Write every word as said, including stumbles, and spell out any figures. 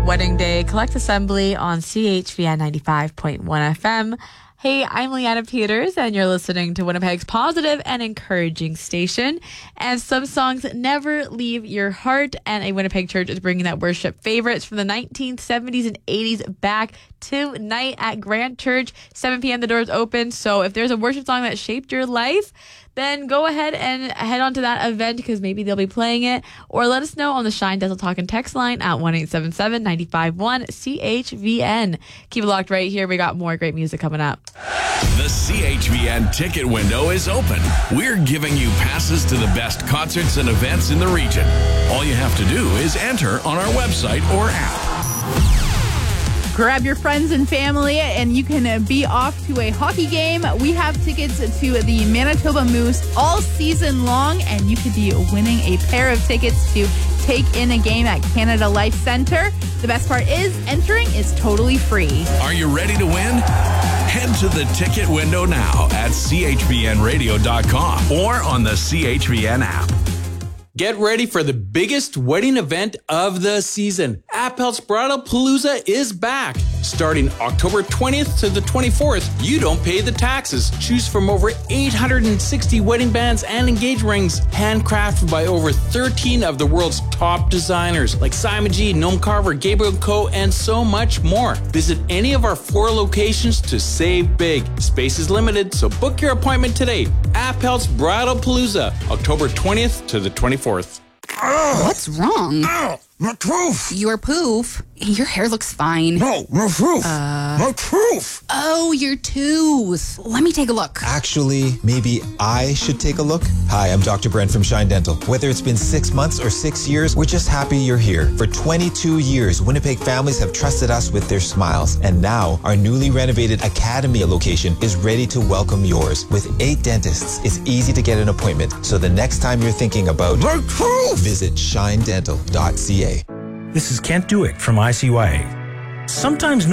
Wedding Day Collect Assembly on C H V N ninety-five point one F M. Hey, I'm Leanna Peters, and you're listening to Winnipeg's positive and encouraging station. And some songs never leave your heart, and a Winnipeg church is bringing that worship favorites from the nineteen seventies and eighties back tonight at Grant Church. seven p.m. the doors open, so if there's a worship song that shaped your life, then go ahead and head on to that event because maybe they'll be playing it. Or let us know on the Shine Dental Talk and text line at one eight seven seven, nine five one, C H V N. Keep it locked right here. We got more great music coming up. The C H V N ticket window is open. We're giving you passes to the best concerts and events in the region. All you have to do is enter on our website or app. Grab your friends and family and you can be off to a hockey game. We have tickets to the Manitoba Moose all season long, and you could be winning a pair of tickets to take in a game at Canada Life Centre. The best part is entering is totally free. Are you ready to win? Head to the ticket window now at c h v n radio dot com or on the C H V N app. Get ready for the biggest wedding event of the season. Appel's Bridalpalooza is back. Starting October twentieth to the twenty-fourth, you don't pay the taxes. Choose from over eight hundred sixty wedding bands and engagement rings, handcrafted by over thirteen of the world's top designers like Simon G, Noam Carver, Gabriel and Co, and so much more. Visit any of our four locations to save big. Space is limited, so book your appointment today. Appel's Bridalpalooza, October twentieth to the twenty-fourth. What's wrong? Ow! My tooth! Your poof. Your hair looks fine. No, my tooth! Uh, my tooth! Oh, your tooth. Let me take a look. Actually, maybe I should take a look. Hi, I'm Doctor Brent from Shine Dental. Whether it's been six months or six years, we're just happy you're here. For twenty-two years, Winnipeg families have trusted us with their smiles. And now, our newly renovated Academy location is ready to welcome yours. With eight dentists, it's easy to get an appointment. So the next time you're thinking about my tooth, visit shine dental dot c a. This is Kent Dewick from I C Y A. Sometimes